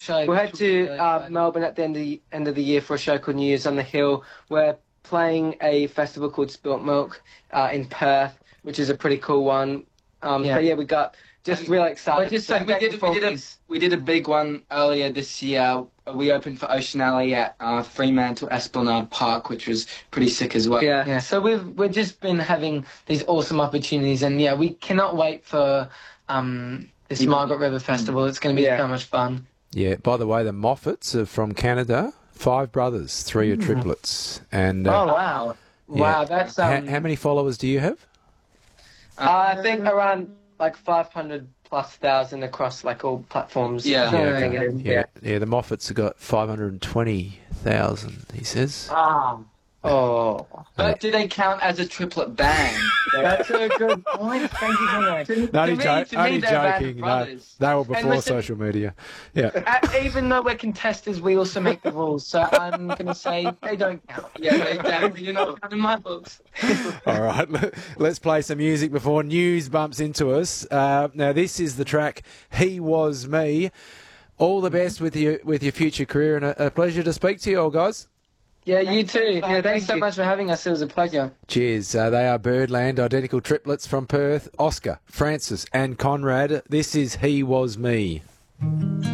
show. We head to Melbourne at the end of the year for a show called New Year's on the Hill. We're playing a festival called Spilt Milk in Perth, which is a pretty cool one. But yeah, we got just really excited. We did a big one earlier this year. We opened for Ocean Alley at Fremantle Esplanade Park, which was pretty sick as well. Yeah. So we've just been having these awesome opportunities, and yeah, we cannot wait for this Margaret River Festival. It's going to be so much fun. Yeah. By the way, the Moffats are from Canada. 5 brothers, 3 are triplets, and oh wow, wow, that's how many followers do you have? I think around like 500,000+ across like all platforms. Yeah. The Moffats have got 520,000. He says. Oh. But do they count as a triplet band? That's a good point. Thank you so much. Only joking. No, they were before listen, social media. Yeah. Even though we're contestants, we also make the rules. So I'm going to say they don't count. Yeah, exactly. You're not counting my books. All right. Let's play some music before news bumps into us. Now, this is the track "He Was Me." All the best with your future career, and a pleasure to speak to you all, guys. Yeah, you too. Yeah, thanks so much for having us. It was a pleasure. Cheers. They are Birdland, identical triplets from Perth, Oscar, Francis and Conrad. This is He Was Me.